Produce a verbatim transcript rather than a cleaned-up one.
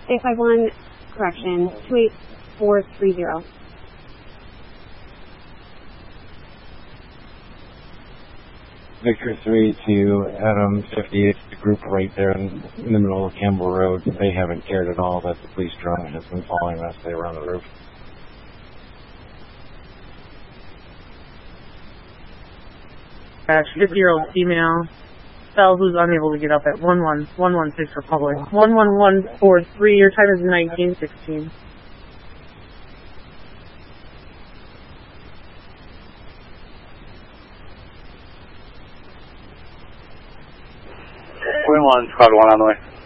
eight five one, correction, two eight four three zero. Victor three to Adam fifty-eight, the group right there in, in the middle of Campbell Road. They haven't cared at all that the police drone has been following us. They were on the roof. fifty-year-old female, Bell, who's unable to get up at one one one one six Republic. one one one four three, your time is nineteen sixteen. Twin one, squad one on the way.